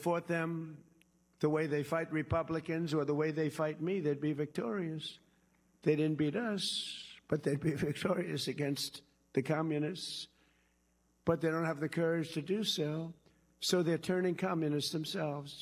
fought them the way they fight Republicans or the way they fight me, they'd be victorious. They didn't beat us, but they'd be victorious against the communists. But they don't have the courage to do so, so they're turning communists themselves.